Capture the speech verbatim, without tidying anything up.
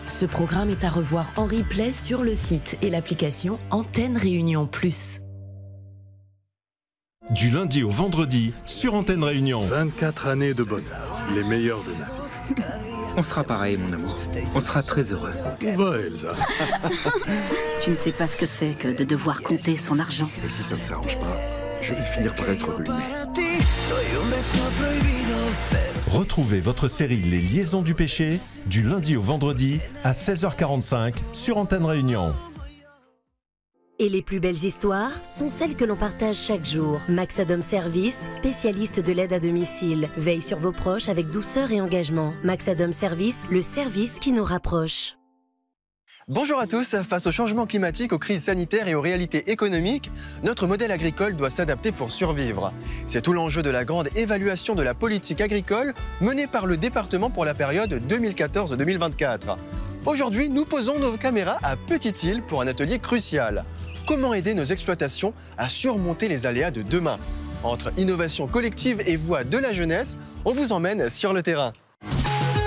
Ce programme est à revoir en replay sur le site et l'application Antenne Réunion Plus. Du lundi au vendredi, sur Antenne Réunion. vingt-quatre années de bonheur, les meilleurs de ma vie. On sera pareil, mon amour. On sera très heureux. Où va Elsa? Tu ne sais pas ce que c'est que de devoir compter son argent. Et si ça ne s'arrange pas, je vais finir par être ruiné. Retrouvez votre série Les Liaisons du péché du lundi au vendredi à seize heures quarante-cinq sur Antenne Réunion. Et les plus belles histoires sont celles que l'on partage chaque jour. Maxadom Service, spécialiste de l'aide à domicile, veille sur vos proches avec douceur et engagement. Maxadom Service, le service qui nous rapproche. Bonjour à tous. Face au changement climatique, aux crises sanitaires et aux réalités économiques, notre modèle agricole doit s'adapter pour survivre. C'est tout l'enjeu de la grande évaluation de la politique agricole menée par le département pour la période deux mille quatorze deux mille vingt-quatre. Aujourd'hui, nous posons nos caméras à Petite-Île pour un atelier crucial. Comment aider nos exploitations à surmonter les aléas de demain? Entre innovation collective et voix de la jeunesse, on vous emmène sur le terrain.